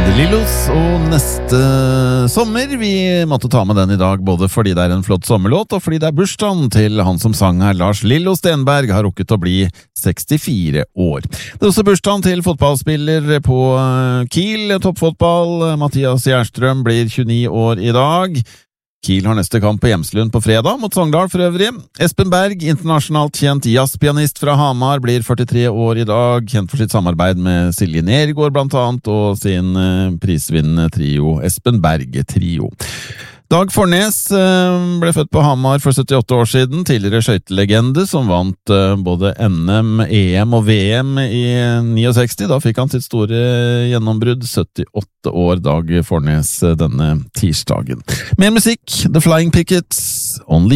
Lillos og neste sommer. Vi måtte ta med den i dag, både fordi det en flott sommerlåt, og fordi det bursdagen til han som sang her, Lars Lillo Stenberg, har rukket å bli 64 år. Det også bursdagen til fotballspiller på Kiel, toppfotball. Mathias Gjerstrøm blir 29 år i dag. Kiel har neste kamp på Hjemslund på fredag, mot Sogndal for øvrig. Espen Berg, internasjonalt kjent jazzpianist fra Hamar, blir 43 år i dag, kjent for sitt samarbeid med Silje Nergård blant annet, og sin prisvinnende trio, Espen Berg Trio. Dag Fornes ble født på Hamar for 78 år siden, tidligere skøytelegende som vant både NM, EM og VM i 69. Da fikk han sitt store gjennombrudd, 78 år, Dag Fornes, denne tirsdagen. Mer musikk, The Flying Pickets, Only